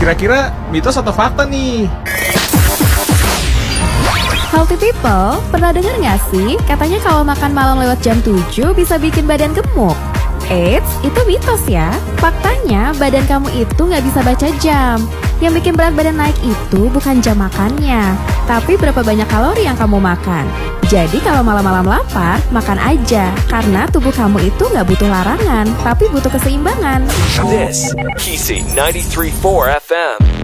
Kira-kira mitos atau fakta nih? Healthy people, pernah dengar nggak sih katanya kalau makan malam lewat jam 7 bisa bikin badan gemuk? Eits, itu mitos ya. Faktanya, badan kamu itu nggak bisa baca jam. Yang bikin berat badan naik itu bukan jam makannya, tapi berapa banyak kalori yang kamu makan. Jadi kalau malam-malam lapar, makan aja. Karena tubuh kamu itu nggak butuh larangan, tapi butuh keseimbangan. This, Kisi 93.4 FM.